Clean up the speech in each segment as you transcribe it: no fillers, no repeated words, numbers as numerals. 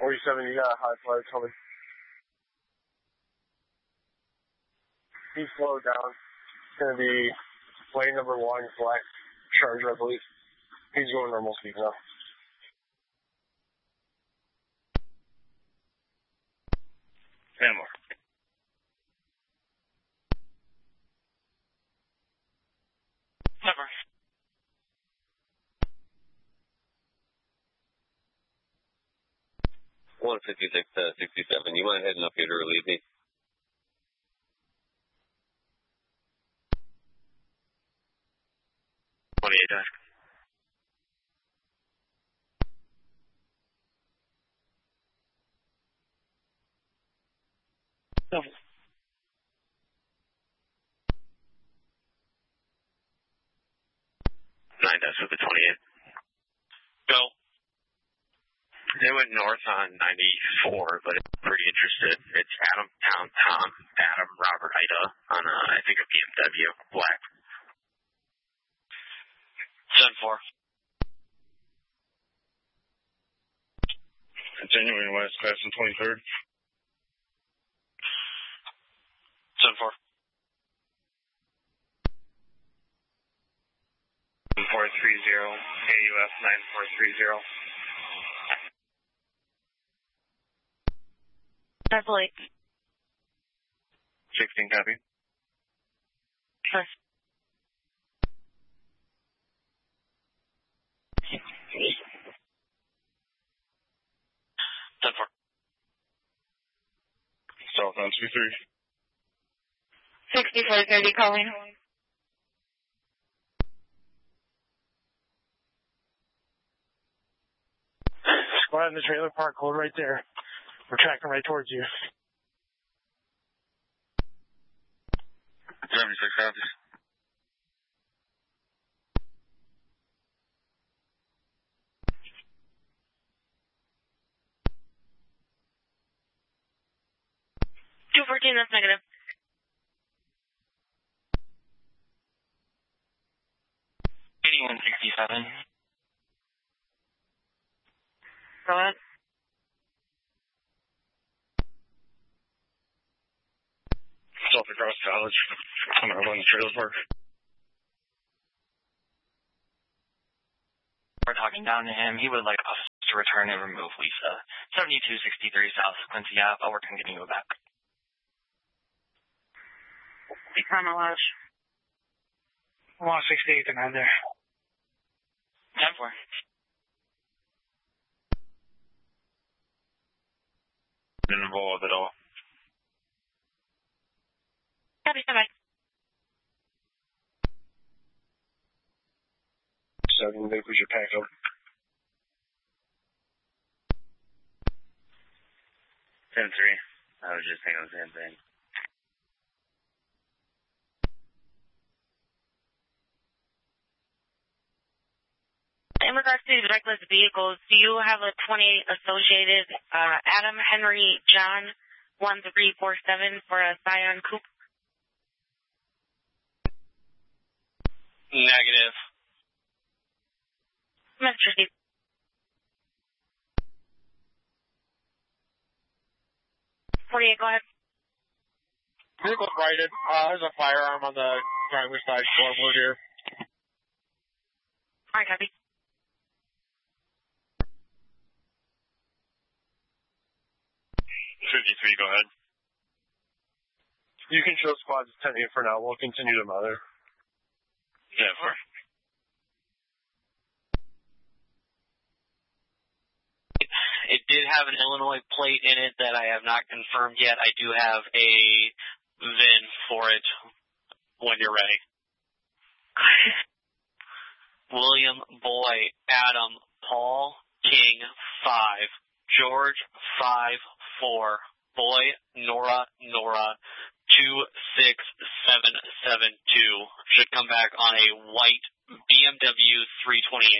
1047, you got a high flyer coming. He's slowed down. It's going to be lane number 1, black Charger, I believe. He's going normal speed now. And more. Never. 156 to 67. You mind heading up here to relieve me? Desk. Double. 9 desk with the 28. Go. They went north on 94, but it's pretty interested. It's Adam, Tom, Adam, Robert, Ida on, I think, a BMW, black. 10-4. Continuing west, passing 23rd. 10-4. 430, AUF 9430. That's late. 16 copy. Sure. Southbound 23. 6430 calling. Squad in the trailer park, hold right there. We're tracking right towards you. 76 copies. That's negative. 8167. Go ahead. South across college. I'm going to run the trailer park. We're talking down to him. He would like us to return and remove Lisa. 7263 South Quincy Ave. I'll work on getting you back. Become a lush. 168 and I'm there. 10-4. Didn't involve at all. Copy, bye. 7, they push your pack up. 10-3. I was just thinking the same thing. In regards to the reckless vehicles, do you have a 28 associated Adam Henry John 1347 for a Scion Coupe? Negative. Mr. Steve. .48, go ahead. Vehicle's righted. There's a firearm on the driver's side floorboard here. Alright, copy. 53, go ahead. You can show squads 10-8 for now. We'll continue to mother. Yeah, for. It did have an Illinois plate in it that I have not confirmed yet. I do have a VIN for it when you're ready. William Boy Adam Paul King 5 George 5 4 Boy Nora 26772 should come back on a white BMW 328.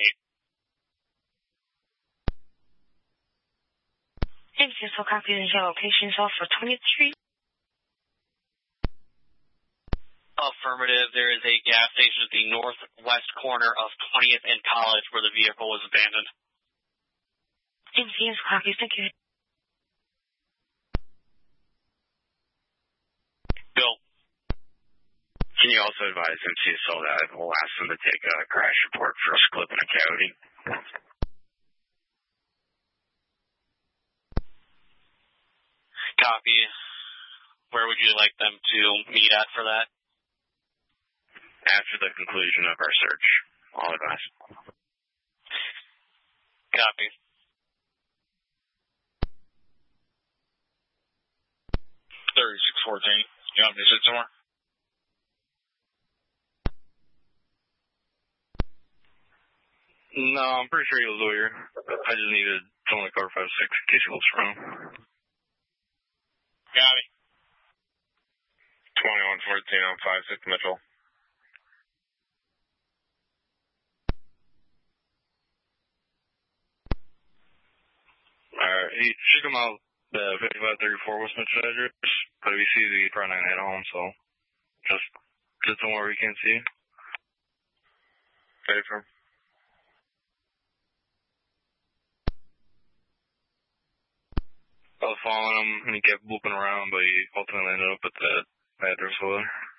Thank you for copying your location off for 20th Street. Affirmative. There is a gas station at the northwest corner of 20th and College where the vehicle was abandoned. Thank you, copy. Thank you. also advise MCSO that we'll ask them to take a crash report for us clipping a coyote. Copy. Where would you like them to meet at for that? After the conclusion of our search, I'll advise. Copy. 3614. You want me to sit somewhere? No, I'm pretty sure he was lawyer. I just needed someone to cover 5-6 in case he was wrong. Got it. 2114 on 5-6 Mitchell. Alright, he should come out the 5534 West Mitchell address, but if he sees you, he's probably not going to head home, so just somewhere we can't see. Ready for him? I was following him, and he kept looping around, but he ultimately ended up at the address over there.